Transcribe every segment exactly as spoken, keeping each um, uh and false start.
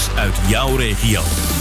nieuws uit jouw regio.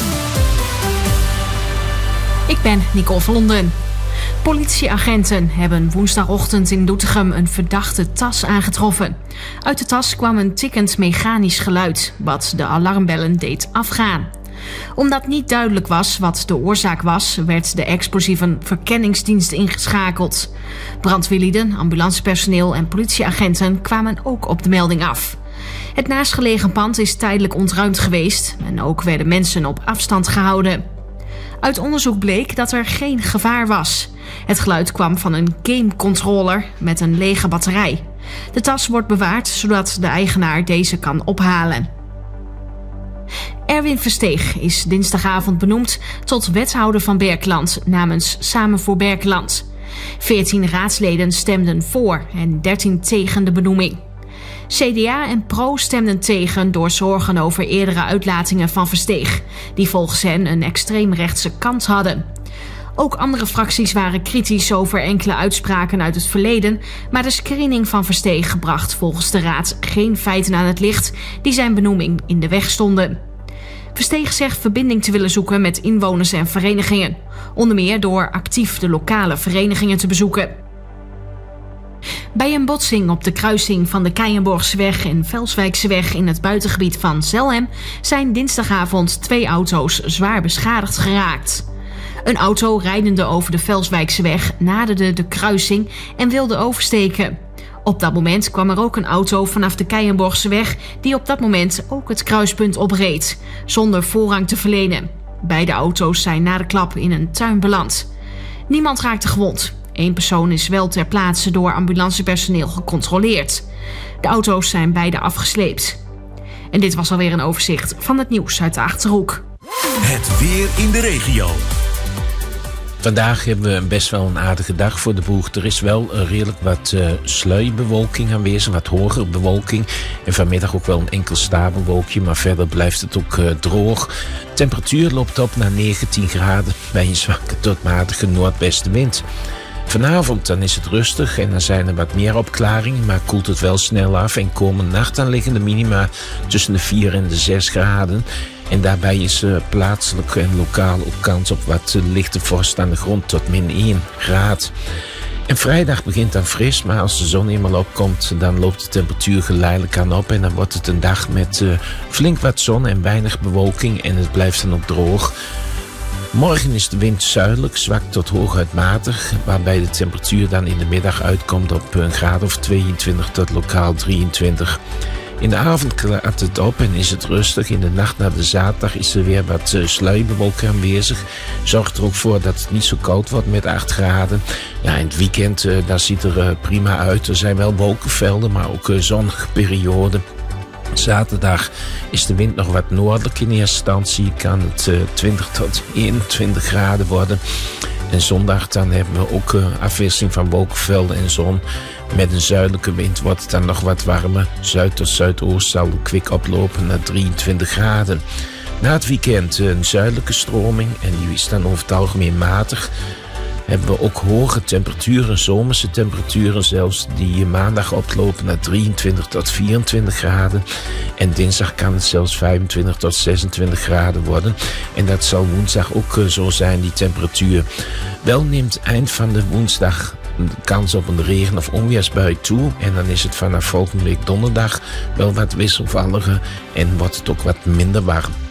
Ik ben Nicole van Londen. Politieagenten hebben woensdagochtend in Doetinchem een verdachte tas aangetroffen. Uit de tas kwam een tikkend mechanisch geluid, wat de alarmbellen deed afgaan. Omdat niet duidelijk was wat de oorzaak was, werd de explosieve verkenningsdienst ingeschakeld. Brandweerlieden, ambulancepersoneel en politieagenten kwamen ook op de melding af. Het naastgelegen pand is tijdelijk ontruimd geweest en ook werden mensen op afstand gehouden. Uit onderzoek bleek dat er geen gevaar was. Het geluid kwam van een gamecontroller met een lege batterij. De tas wordt bewaard zodat de eigenaar deze kan ophalen. Erwin Versteeg is dinsdagavond benoemd tot wethouder van Berkeland namens Samen voor Berkeland. Veertien raadsleden stemden voor en dertien tegen de benoeming. C D A en Pro stemden tegen door zorgen over eerdere uitlatingen van Versteeg, die volgens hen een extreemrechtse kant hadden. Ook andere fracties waren kritisch over enkele uitspraken uit het verleden, maar de screening van Versteeg bracht volgens de raad geen feiten aan het licht die zijn benoeming in de weg stonden. Versteeg zegt verbinding te willen zoeken met inwoners en verenigingen, onder meer door actief de lokale verenigingen te bezoeken. Bij een botsing op de kruising van de Keienborgseweg en Velswijkseweg in het buitengebied van Zelhem zijn dinsdagavond twee auto's zwaar beschadigd geraakt. Een auto rijdende over de Velswijkseweg naderde de kruising en wilde oversteken. Op dat moment kwam er ook een auto vanaf de Keienborgseweg die op dat moment ook het kruispunt opreed, zonder voorrang te verlenen. Beide auto's zijn na de klap in een tuin beland. Niemand raakte gewond. Eén persoon is wel ter plaatse door ambulancepersoneel gecontroleerd. De auto's zijn beide afgesleept. En dit was alweer een overzicht van het nieuws uit de Achterhoek. Het weer in de regio. Vandaag hebben we best wel een aardige dag voor de boeg. Er is wel redelijk wat uh, sluierbewolking aanwezig, wat hogere bewolking. En vanmiddag ook wel een enkel stapelwolkje, maar verder blijft het ook uh, droog. De temperatuur loopt op naar negentien graden bij een zwakke tot matige noordwestenwind. Vanavond dan is het rustig en dan zijn er wat meer opklaringen, maar koelt het wel snel af. En komende nacht dan liggen de minima tussen de vier en de zes graden. En daarbij is uh, plaatselijk en lokaal ook kans op wat uh, lichte vorst aan de grond tot min één graad. En vrijdag begint dan fris, maar als de zon eenmaal opkomt, dan loopt de temperatuur geleidelijk aan op. En dan wordt het een dag met uh, flink wat zon en weinig bewolking en het blijft dan ook droog. Morgen is de wind zuidelijk, zwak tot hooguit matig, waarbij de temperatuur dan in de middag uitkomt op een graad of tweeëntwintig tot lokaal drieëntwintig. In de avond klaart het op en is het rustig. In de nacht naar de zaterdag is er weer wat uh, sluierbewolking aanwezig. Zorgt er ook voor dat het niet zo koud wordt met acht graden. Ja, in het weekend uh, daar ziet er uh, prima uit. Er zijn wel wolkenvelden, maar ook uh, zonnige perioden. Zaterdag is de wind nog wat noordelijk in eerste instantie. Kan het uh, twintig tot eenentwintig graden worden. En zondag dan hebben we ook uh, afwisseling van wolkenvelden en zon. Met een zuidelijke wind wordt het dan nog wat warmer. Zuid tot zuidoost zal de kwik oplopen naar drieëntwintig graden. Na het weekend een zuidelijke stroming en die is dan over het algemeen matig. Hebben we ook hoge temperaturen, zomerse temperaturen zelfs, die maandag oplopen naar drieëntwintig tot vierentwintig graden. En dinsdag kan het zelfs vijfentwintig tot zesentwintig graden worden. En dat zal woensdag ook zo zijn, die temperatuur. Wel neemt eind van de woensdag de kans op een regen- of onweersbui toe. En dan is het vanaf volgende week donderdag wel wat wisselvalliger en wordt het ook wat minder warm.